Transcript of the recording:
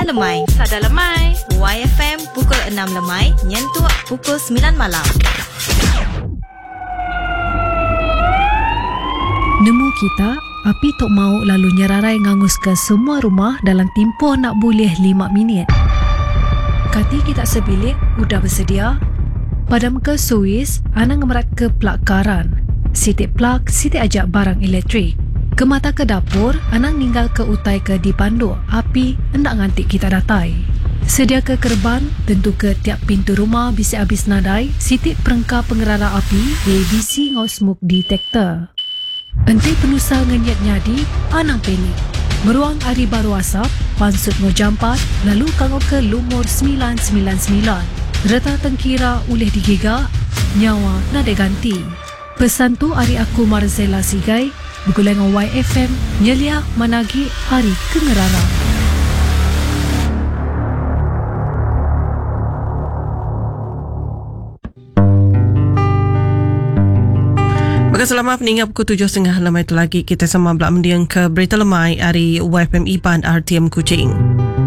Sada lemai. Sada lemai. YFM pukul 6 lemai, nyentuh pukul 9 malam. Nemu kita, api tok mau lalu nyerarai ngangus ke semua rumah dalam tempoh nak boleh 5 minit. Kati kita sebilik, udah bersedia? Padam ke Suis, Anang ngemerat ke plug karan. Sitik plug, sitik ajak barang elektrik. Ke mata ke dapur, Anang ninggal ke utai ke dipandu. Api, hendak ngantik kita datai. Sedia ke kerban, tentu ke tiap pintu rumah bisa habis nadai. Sitik perengkap pengerara api, ABC ngau smoke detector. Enti penusa ngenyat nyadi, Anang pelik. Meruang hari baru asap, pansut ngau jampat, lalu kangau ke lumur 999. Reta tengkira uleh digigak, nyawa nade ganti. Pesan tu hari aku Marzela Sigai, bergulai dengan YFM, nyelia managi hari kengerara. Maka selamat meninggal pukul 7.30 lemai tu lagi kita sama belak mendiang ke berita lemai hari YFM Iban RTM Kuching.